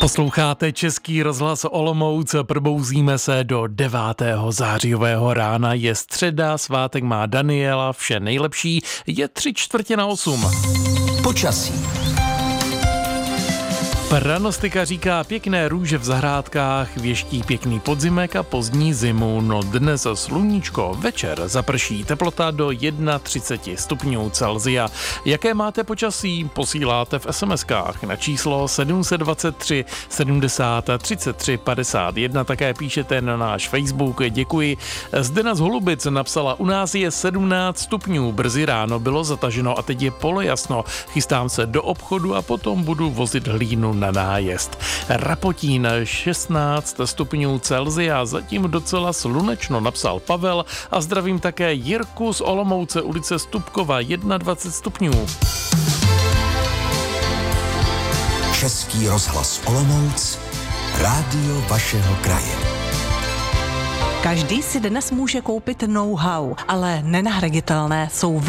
Posloucháte Český rozhlas Olomouc, probouzíme se do 9. zářijového rána. Je středa, svátek má Daniela, vše nejlepší, je 7:45. Počasí. Pranostika říká pěkné růže v zahrádkách, věští pěkný podzimek a pozdní zimu. No dnes sluníčko, večer zaprší, teplota do 31 stupňů Celsia. Jaké máte počasí? Posíláte v SMS-kách na číslo 723 70 33 51. Také píšete na náš Facebook. Děkuji. Zdena z Holubic napsala: u nás je 17 stupňů, brzy ráno bylo zataženo a teď je polojasno. Chystám se do obchodu a potom budu vozit hlínu na nájezd. Rapotín 16 stupňů Celsia, zatím docela slunečno, napsal Pavel, a zdravím také Jirku z Olomouce, ulice Stupkova, 21 stupňů. Český rozhlas Olomouc, rádio vašeho kraje. Každý si dnes může koupit know-how, ale nenahraditelné jsou